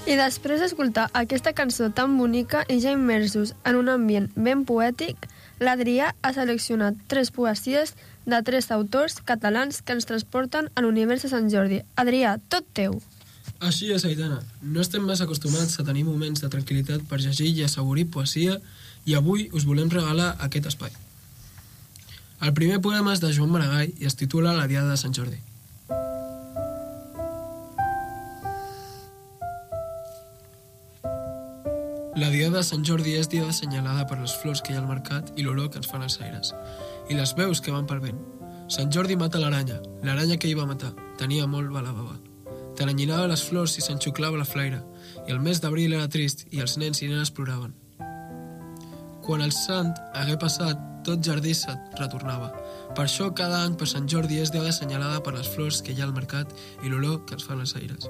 I després d'escoltar aquesta cançó tan bonica i ja immersos en un ambient ben poètic, l'Adrià ha seleccionat 3 poesies de 3 autors catalans que ens transporten a l'univers de Sant Jordi. Adrià, tot teu! Així és, Aitana. No estem més acostumats a tenir moments de tranquil·litat per llegir i assaborir poesia i avui us volem regalar aquest espai. El primer poema és de Joan Maragall i es titula La Diada de Sant Jordi. La Diada de Sant Jordi és diada assenyalada per les flors que hi ha al mercat i l'olor que ens fan els aires, i les veus que van pel vent. Sant Jordi mata l'aranya que ell va matar, tenia molt la bava. Taranyinava les flors i s'enxuclava la flaire, i el mes d'abril era trist i els nens i nenes ploraven. Quan el sant hagué passat, tot jardí se retornava. Per això cada any per Sant Jordi és diada assenyalada per les flors que hi ha al mercat i l'olor que ens fan els aires.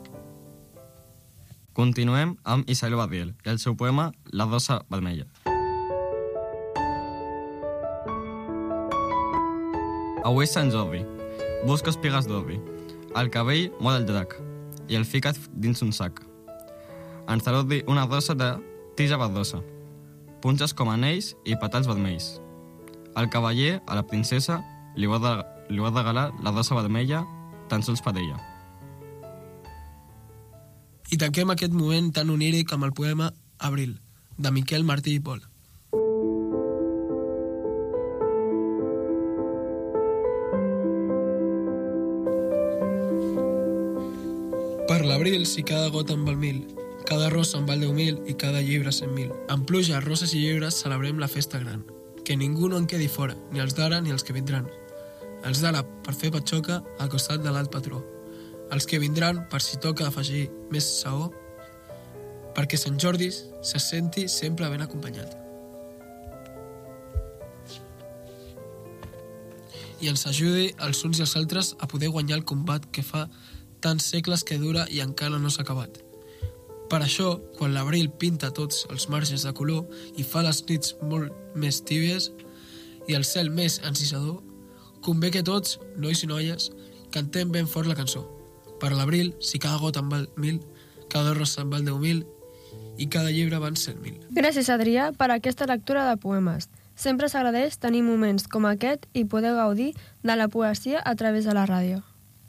Continuem amb Isabel Badiel i el seu poema La Rosa Vermella. Avui és Sant Jordi. Busco espigues d'ordi. Al cabell mor el drac i el ficat dins un sac. Ens t'ordi una rosa de tija verdosa, punxes com anells i petals vermells. El cavaller, a la princesa, li va regalar la rosa vermella tan sols per ella. I tanquem aquest moment tan oníric amb el poema Abril, de Miquel Martí i Pol. Per l'abril, si cada gota en val 1000, cada rosa en val 10.000 i cada llibre 100.000. Amb pluja, roses i llibres celebrem la festa gran. Que ningú no en quedi fora, ni els d'ara ni els que vindran. Els d'ara per fer patxoca al costat de l'alt patró. Els que vindran per si toca afegir més saó, perquè Sant Jordi se senti sempre ben acompanyat. I ens ajudi els uns i els altres a poder guanyar el combat que fa tants segles que dura i encara no s'ha acabat. Per això, quan l'abril pinta tots els marges de color i fa les nits molt més tíbies i el cel més encisador, convé que tots, nois i noies, cantem ben fort la cançó. Per l'abril, si cada gota en val 1.000, cada rosa en val 10.000 i cada llibre van 100.000. Gràcies, Adrià, per aquesta lectura de poemes. Sempre s'agradeix tenir moments com aquest i poder gaudir de la poesia a través de la ràdio.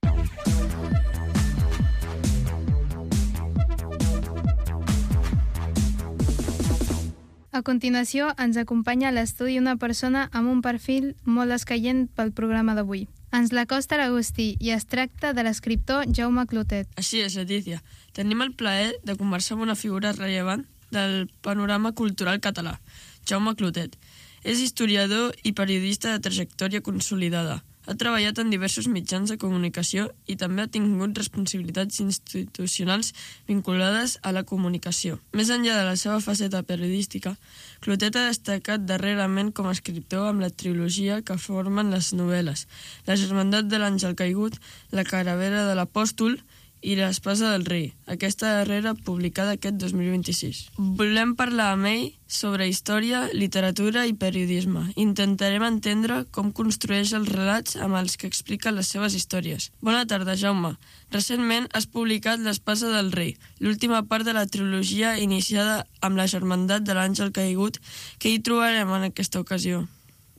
A continuació, ens acompanya a l'estudi una persona amb un perfil molt escaient pel programa d'avui. Ens l'acosta l'Agustí i es tracta de l'escriptor Jaume Clotet. Així és, Letícia. Tenim el plaer de conversar amb una figura rellevant del panorama cultural català, Jaume Clotet. És historiador i periodista de trajectòria consolidada. Ha treballat en diversos mitjans de comunicació i també ha tingut responsabilitats institucionals vinculades a la comunicació. Més enllà de la seva faceta periodística, Clotet ha destacat darrerament com a escriptor amb la trilogia que formen les novel·les La germandat de l'àngel caigut, La calavera de l'apòstol i L'espasa del rei, aquesta darrera publicada aquest 2026. Volem parlar amb ell sobre història, literatura i periodisme. Intentarem entendre com construeix els relats amb els que explica les seves històries. Bona tarda, Jaume. Recentment has publicat L'espasa del rei, l'última part de la trilogia iniciada amb La germandat de l'àngel caigut. Què hi trobarem en aquesta ocasió?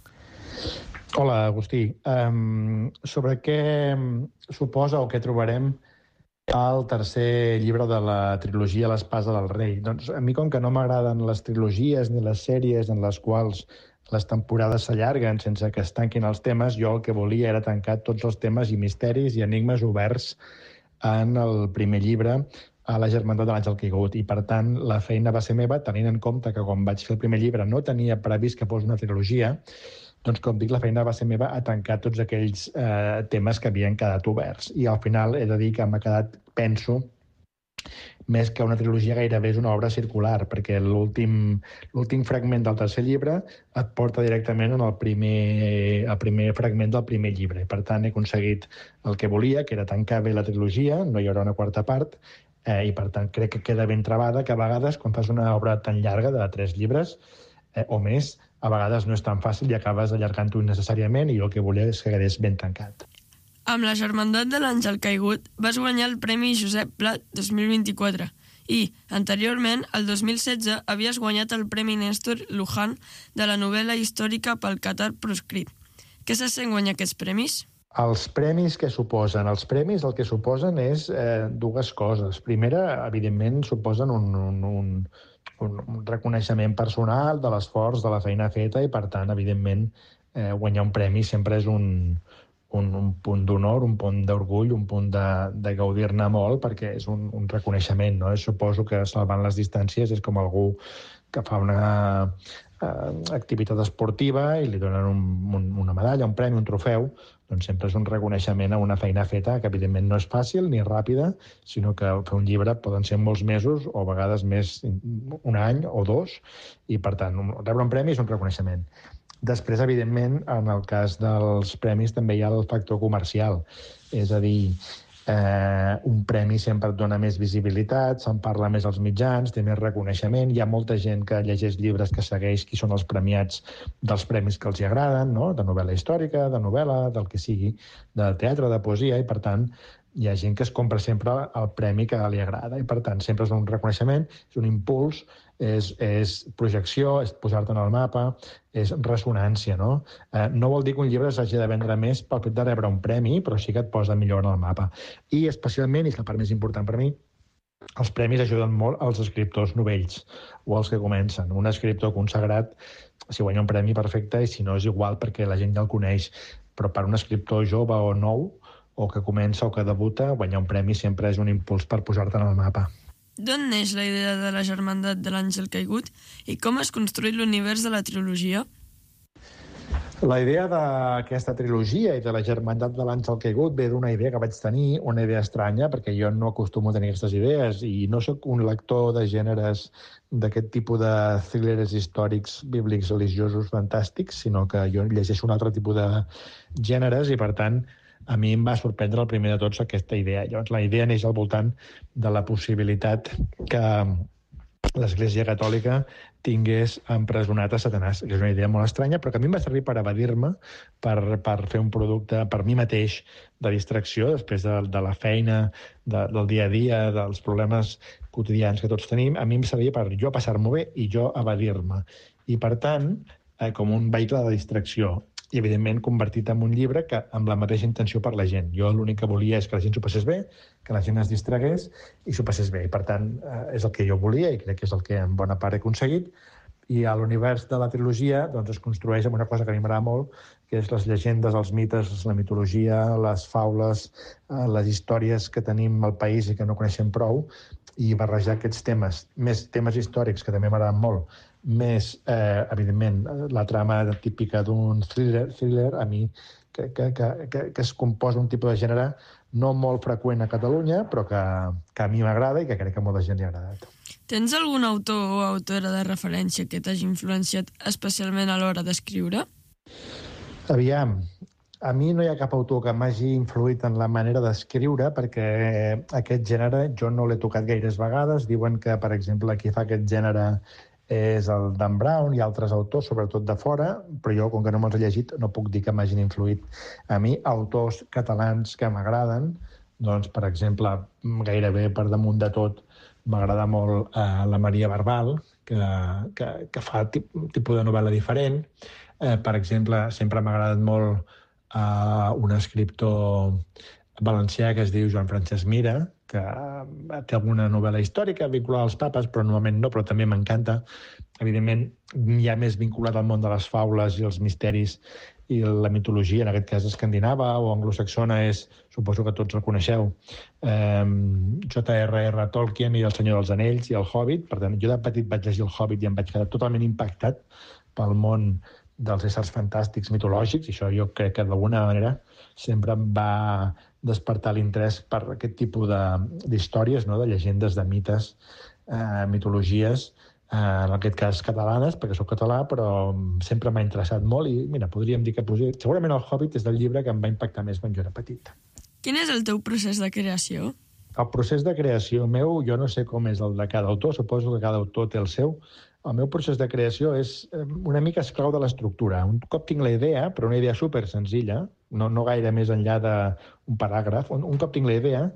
Hola, Agustí. Sobre què suposa o què trobarem el tercer llibre de la trilogia L'espasa del rei? Doncs a mi, com que no m'agraden les trilogies ni les sèries en les quals les temporades s'allarguen sense que es tanquin els temes, jo el que volia era tancar tots els temes i misteris i enigmes oberts en el primer llibre, a La germandat de l'àngel caigut. I, per tant, la feina va ser meva, tenint en compte que quan vaig fer el primer llibre no tenia previst que fos una trilogia, doncs, com dic, la feina va ser meva a tancar tots aquells temes que havien quedat oberts. I al final he de dir que m'ha quedat, penso, més que una trilogia gairebé és una obra circular, perquè l'últim fragment del tercer llibre et porta directament en el primer fragment del primer llibre. Per tant, he aconseguit el que volia, que era tancar bé la trilogia, no hi haurà una quarta part, i per tant crec que queda ben trebada, que a vegades, quan fas una obra tan llarga de 3 llibres o més, a vegades no és tan fàcil i acabes allargant-ho innecessàriament, i jo el que volia és que quedés ben tancat. Amb La germandat de l'àngel caigut vas guanyar el Premi Josep Pla 2024. I, anteriorment, el 2016, havies guanyat el Premi Néstor Luján de la novel·la històrica pel Qatar proscrit. Què se sent guanyar aquests premis? Els premis què suposen? Els premis el que suposen és dues coses. Primera, evidentment, suposen un reconeixement personal de l'esforç, de la feina feta, i, per tant, evidentment, guanyar un premi sempre és un punt d'honor, un punt d'orgull, un punt de gaudir-ne molt, perquè és un reconeixement, no? Suposo que, salvant les distàncies, és com algú que fa una activitat esportiva i li donen una medalla, un premi, un trofeu, doncs sempre és un reconeixement a una feina feta que, evidentment, no és fàcil ni ràpida, sinó que fer un llibre poden ser molts mesos o a vegades més un any o dos, i, per tant, rebre un premi és un reconeixement. Després, evidentment, en el cas dels premis també hi ha el factor comercial, és a dir, un premi sempre et dona més visibilitat, se'n parla més als mitjans, té més reconeixement, hi ha molta gent que llegeix llibres que segueix qui són els premiats dels premis que els hi agraden, no? De novel·la històrica, de novel·la, del que sigui, de teatre, de poesia, i per tant hi ha gent que es compra sempre el premi que li agrada, i per tant sempre és un reconeixement, és un impuls, és projecció, és posar-te en el mapa, és ressonància, no? No vol dir que un llibre s'hagi de vendre més pel fet de rebre un premi, però sí que et posa millor en el mapa. I especialment, i és la part més important per mi, els premis ajuden molt als escriptors novells o als que comencen. Un escriptor consagrat, si guanya un premi, perfecte, i si no és igual perquè la gent ja el coneix. Però per un escriptor jove o nou, o que comença o que debuta, guanyar un premi sempre és un impuls per posar-te en el mapa. D'on neix la idea de la Germandat de l'Àngel Caigut i com has construït l'univers de la trilogia? La idea d'aquesta trilogia i de la Germandat de l'Àngel Caigut ve d'una idea que vaig tenir, una idea estranya, perquè jo no acostumo a tenir aquestes idees i no sóc un lector de gèneres d'aquest tipus de thrillers històrics, bíblics, religiosos, fantàstics, sinó que jo llegeixo un altre tipus de gèneres i, per tant, a mi em va sorprendre el primer de tots aquesta idea. Llavors, la idea neix al voltant de la possibilitat que l'Església Catòlica tingués empresonat a Satanàs, que és una idea molt estranya, però que a mi em va servir per evadir-me, per fer un producte per mi mateix de distracció, després de la feina, del dia a dia, dels problemes quotidians que tots tenim. A mi em servia per jo passar-m'ho bé i jo evadir-me. I, per tant, com un vehicle de distracció. I, evidentment, convertit en un llibre que amb la mateixa intenció per la gent. Jo l'únic que volia és que la gent s'ho passés bé, que la gent es distragués i s'ho passés bé. I, per tant, és el que jo volia i crec que és el que en bona part he aconseguit. I a l'univers de la trilogia doncs, es construeix amb una cosa que a mi m'agrada molt, que és les llegendes, els mites, la mitologia, les faules, les històries que tenim al país i que no coneixem prou, i barrejar aquests temes, més temes històrics que també m'agraden molt, més, evidentment, la trama típica d'un thriller, a mi, que es composa un tipus de gènere no molt freqüent a Catalunya, però que a mi m'agrada i que crec que a molta gent li ha agradat. Tens algun autor o autora de referència que t'hagi influenciat especialment a l'hora d'escriure? Aviam, a mi no hi ha cap autor que m'hagi influït en la manera d'escriure, perquè aquest gènere jo no l'he tocat gaires vegades. Diuen que, per exemple, qui fa aquest gènere és el Dan Brown i altres autors, sobretot de fora, però jo, com que no me'ls he llegit, no puc dir que m'hagin influït. A mi, autors catalans que m'agraden, doncs, per exemple, gairebé per damunt de tot, m'agrada molt la Maria Barbal, que fa tipus de novel·la diferent. Per exemple, sempre m'ha agradat molt un escriptor valencià que es diu Joan Francesc Mira, que té alguna novel·la històrica vinculada als papes, però normalment no, però també m'encanta. Evidentment, hi ha més vinculat al món de les faules i els misteris i la mitologia, en aquest cas escandinava o anglosaxona, suposo que tots el coneixeu, J.R.R. Tolkien i El Senyor dels Anells i El Hobbit. Per tant, jo de petit vaig llegir El Hobbit i em vaig quedar totalment impactat pel món dels éssers fantàstics mitològics, i això jo crec que d'alguna manera sempre em va despertar l'interès per aquest tipus d'històries, no? De llegendes, de mites, mitologies, en aquest cas catalanes, perquè soc català, però sempre m'ha interessat molt i, mira, podríem dir que segurament El Hobbit és del llibre que em va impactar més quan jo era petit. Quin és el teu procés de creació? El procés de creació meu, jo no sé com és el de cada autor, suposo que cada autor té el seu. El meu procés de creació és una mica esclau de l'estructura. Un cop tinc la idea, però una idea super senzilla, no gaire més enllà d'un paràgraf, un cop tinc la idea,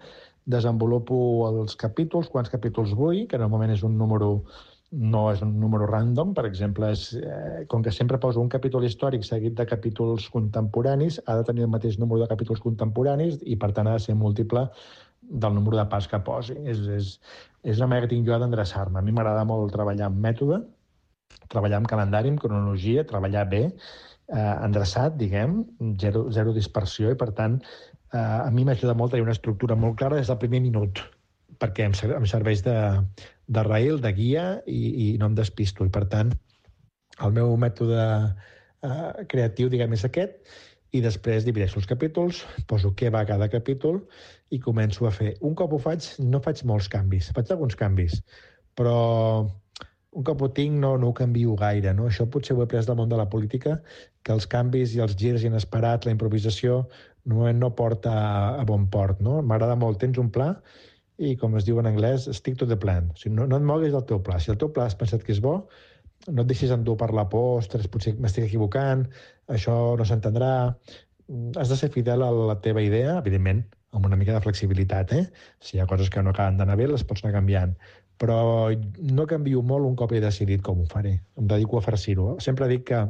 desenvolupo els capítols, quants capítols vull, que normalment és un número, no és un número random, per exemple, com que sempre poso un capítol històric seguit de capítols contemporanis, ha de tenir el mateix número de capítols contemporanis i, per tant, ha de ser múltiple del número de parts que posi. És una manera que tinc jo d'endreçar-me. A mi m'agrada molt treballar amb mètode, treballar amb calendari, amb cronologia, treballar bé, endreçat, diguem, zero dispersió, i per tant a mi m'ajuda molt tenir una estructura molt clara des del primer minut, perquè em serveix de rail, de guia, i no em despisto. I per tant, el meu mètode creatiu, diguem, és aquest, i després divideixo els capítols, poso què va a cada capítol i començo a fer. Un cop ho faig, no faig molts canvis, faig alguns canvis, però un cop ho tinc no ho canvio gaire, no? Això potser ho he pres del món de la política, que els canvis i els girs inesperats, la improvisació, no porta a bon port, no? M'agrada molt, tens un pla i, com es diu en anglès, stick to the plan. O sigui, no et moguis del teu pla. Si el teu pla has pensat que és bo, no et deixis endur per la por, ostres, potser m'estic equivocant, això no s'entendrà. Has de ser fidel a la teva idea, evidentment, amb una mica de flexibilitat, Si hi ha coses que no acaben d'anar bé, les pots anar canviant. Però no canvio molt un cop he decidit com ho faré. Em dedico a farcir-ho. Sempre dic que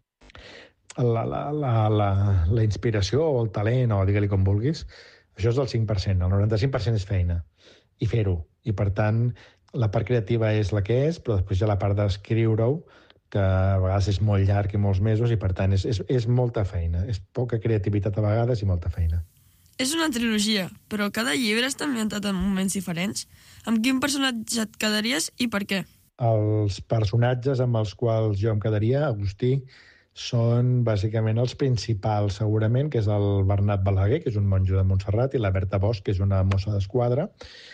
la inspiració o el talent, o digue-li com vulguis, això és del 5%, el 95% és feina, i fer-ho. I, per tant, la part creativa és la que és, però després hi ha la part d'escriure-ho, que a vegades és molt llarg i molts mesos, i, per tant, és molta feina. És poca creativitat a vegades i molta feina. És una trilogia, però cada llibre està ambientat en moments diferents. Amb quin personatge et quedaries i per què? Els personatges amb els quals jo em quedaria, Agustí, són bàsicament els principals, segurament, que és el Bernat Balaguer, que és un monjo de Montserrat, i la Berta Bosch, que és una mossa d'esquadra.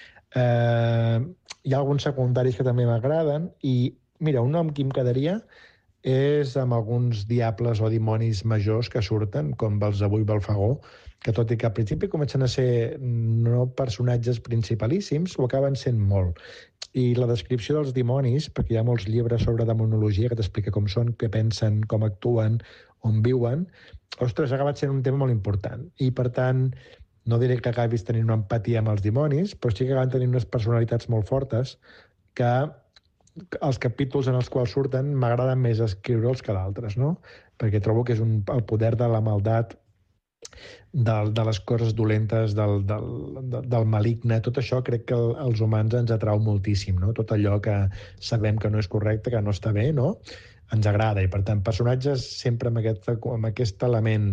Hi ha alguns secundaris que també m'agraden, i mira, un nom que em quedaria és amb alguns diables o dimonis majors que surten, com Belzebú i Belfagor, que tot i que al principi comencen a ser no personatges principalíssims, ho acaben sent molt. I la descripció dels dimonis, perquè hi ha molts llibres sobre demonologia que t'explica com són, què pensen, com actuen, on viuen, ostres, ha acabat sent un tema molt important. I, per tant, no diré que acabis tenint una empatia amb els dimonis, però sí que acaben tenint unes personalitats molt fortes que els capítols en els quals surten m'agraden més escriure'ls que d'altres, no? Perquè trobo que és el poder de la maldat, de les coses dolentes, del maligne, tot això crec que als humans ens atrau moltíssim, no? Tot allò que sabem que no és correcte, que no està bé, no? Ens agrada, i per tant personatges sempre amb aquest element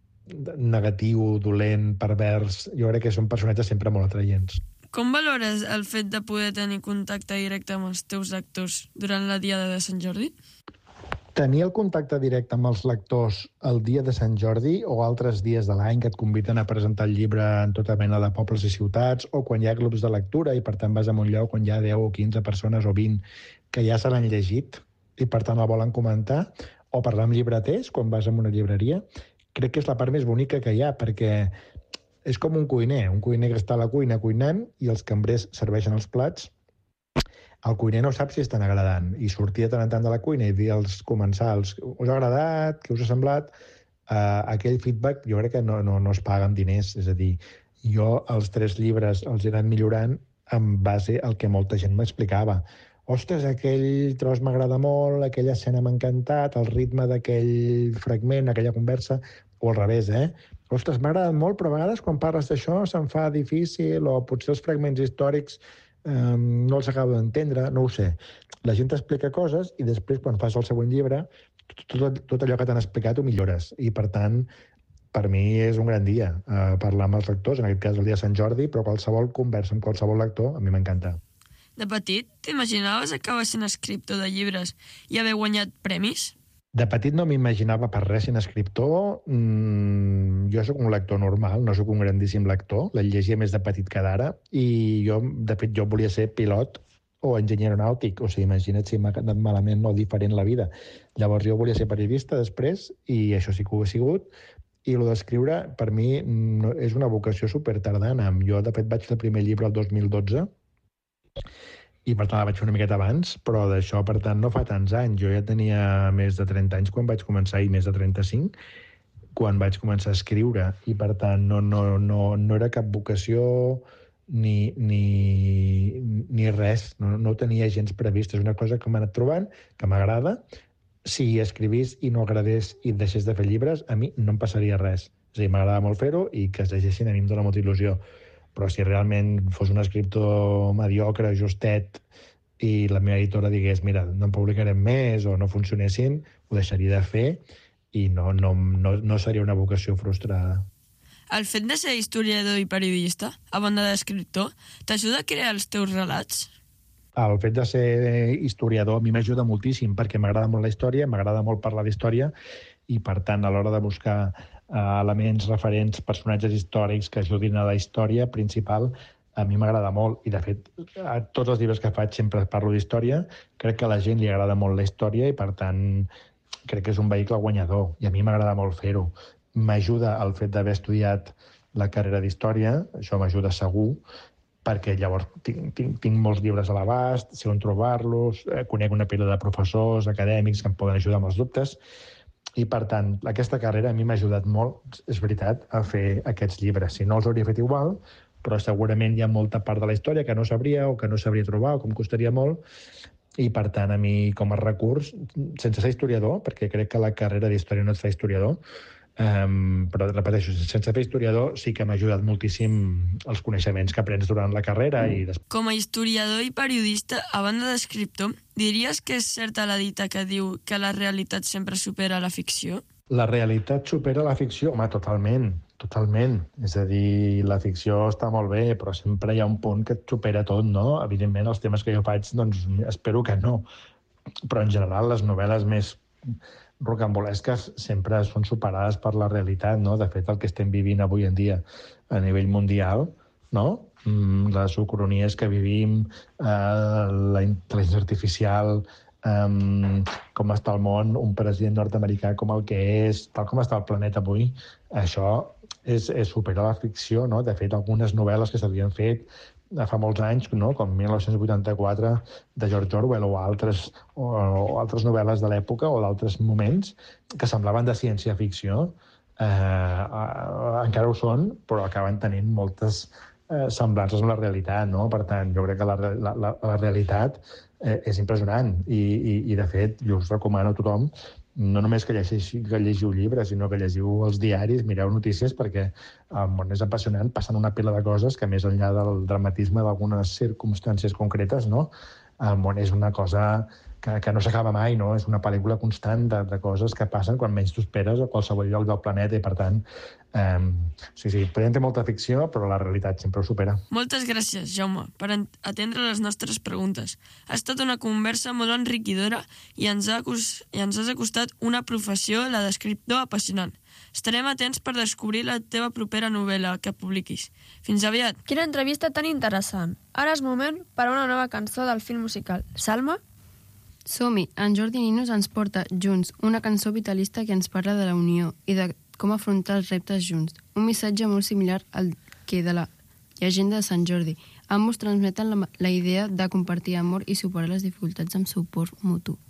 negatiu, dolent, pervers, jo crec que són personatges sempre molt atraients. Com valores el fet de poder tenir contacte directe amb els teus lectors durant la Diada de Sant Jordi? Tenir el contacte directe amb els lectors el dia de Sant Jordi o altres dies de l'any que et conviden a presentar el llibre en tota mena de pobles i ciutats, o quan hi ha grups de lectura i per tant vas a un lloc on hi ha 10 o 15 persones o 20 que ja se l'han llegit i per tant el volen comentar, o parlar amb llibreters quan vas a una llibreria, crec que és la part més bonica que hi ha, perquè és com un cuiner que està a la cuina cuinant i els cambrers serveixen els plats. El cuiner no sap si estan agradant, i sortir de tant en tant de la cuina i dir als comensals us ha agradat, què us ha semblat, aquell feedback jo crec que no es paga amb diners. És a dir, jo els 3 llibres els he anat millorant en base al que molta gent m'explicava. Ostres, aquell tros m'agrada molt, aquella escena m'ha encantat, el ritme d'aquell fragment, aquella conversa, o al revés, Ostres, m'ha agradat molt, però a vegades quan parles d'això se'm fa difícil, o potser els fragments històrics no els acabo d'entendre, no ho sé. La gent t'explica coses i després, quan fas el següent llibre, tot allò que t'han explicat ho millores. I, per tant, per mi és un gran dia parlar amb els lectors, en aquest cas el dia de Sant Jordi, però qualsevol conversa amb qualsevol lector a mi m'encanta. De petit, t'imaginaves acabar sent escriptor de llibres i haver guanyat premis? De petit no m'imaginava per res sent escriptor. Jo sóc un lector normal, no sóc un grandíssim lector. La llegia més de petit que d'ara. I jo, de fet, jo volia ser pilot o enginyer aeronàutic. O sigui, imagina't si m'ha anat malament o diferent la vida. Llavors jo volia ser periodista després, i això sí que ho he sigut. I el d'escriure, per mi, és una vocació supertardana. Jo, de fet, vaig fer el primer llibre el 2012, i per tant la vaig fer una miqueta abans, però d'això, per tant, no fa tants anys. Jo ja tenia més de 30 anys quan vaig començar, i més de 35 quan vaig començar a escriure, i per tant no era cap vocació, ni res, no ho tenia gens previst. És una cosa que m'he anat trobant, que m'agrada. Si escrivís i no agradés i deixés de fer llibres, a mi no em passaria res. És a dir, m'agrada molt fer-ho i que es llegeixin a mi em dóna molta il·lusió. Però si realment fos un escriptor mediocre, justet, i la meva editora digués, mira, no en publicarem més o no funcionessin, ho deixaria de fer i no seria una vocació frustrada. El fet de ser historiador i periodista, a banda d'escriptor, t'ajuda a crear els teus relats? El fet de ser historiador a mi m'ajuda moltíssim perquè m'agrada molt la història, m'agrada molt parlar d'història i, per tant, a l'hora de buscar elements, referents, personatges històrics que ajudin a la història principal, a mi m'agrada molt. I, de fet, a tots els llibres que faig sempre parlo d'història. Crec que a la gent li agrada molt la història i, per tant, crec que és un vehicle guanyador. I a mi m'agrada molt fer-ho. M'ajuda el fet d'haver estudiat la carrera d'història, això m'ajuda segur, perquè llavors tinc molts llibres a l'abast, sé on trobar-los, conec una pila de professors, acadèmics que em poden ajudar amb els dubtes, i, per tant, aquesta carrera a mi m'ha ajudat molt, és veritat, a fer aquests llibres. Si no els hauria fet igual, però segurament hi ha molta part de la història que no sabria o que no sabria trobar o que em costaria molt, i, per tant, a mi, com a recurs, sense ser historiador, perquè crec que la carrera d'història no et fa historiador, però, repeteixo, sense fer historiador sí que m'ha ajudat moltíssim els coneixements que aprens durant la carrera. Com a historiador i periodista, a banda d'escriptor, diries que és certa la dita que diu que la realitat sempre supera la ficció? La realitat supera la ficció? Home, totalment. És a dir, la ficció està molt bé, però sempre hi ha un punt que et supera tot, no? Evidentment, els temes que jo faig, doncs, espero que no. Però, en general, les novel·les més rocambolesques sempre són superades per la realitat, no? De fet, el que estem vivint avui en dia a nivell mundial, no? Les ucronies que vivim, la intel·ligència artificial, com està el món, un president nord-americà com el que és, tal com està el planeta avui, això és superar la ficció, no? De fet, algunes novel·les que s'havien fet fa molts anys, no? Com 1984 de George Orwell o altres novel·les de l'època o d'altres moments que semblaven de ciència-ficció, encara ho són, però acaben tenint moltes semblances amb la realitat, no? Per tant, jo crec que la realitat és impressionant i, de fet, jo us recomano a tothom no només que llegiu llibres, sinó que llegiu els diaris, mireu notícies, perquè el món és apassionant, passen una pila de coses que, més enllà del dramatisme d'algunes circumstàncies concretes, no? El món és una cosa que no s'acaba mai, no? És una pel·lícula constant de coses que passen quan menys t'ho esperes a qualsevol lloc del planeta i, per tant, sí, podem ter molta ficció, però la realitat sempre ho supera. Moltes gràcies, Jaume, per atendre les nostres preguntes. Ha estat una conversa molt enriquidora i ens has acostat una professió, la d'escriptor, apassionant. Estarem atents per descobrir la teva propera novel·la que publiquis. Fins aviat! Quina entrevista tan interessant! Ara és moment per a una nova cançó del film musical. Salma? Som-hi! En Jordi Ninus ens porta Junts, una cançó vitalista que ens parla de la unió i de com afrontar els reptes junts. Un missatge molt similar al que de la llegenda de Sant Jordi. Ambos transmeten la idea de compartir amor i superar les dificultats amb suport mutu.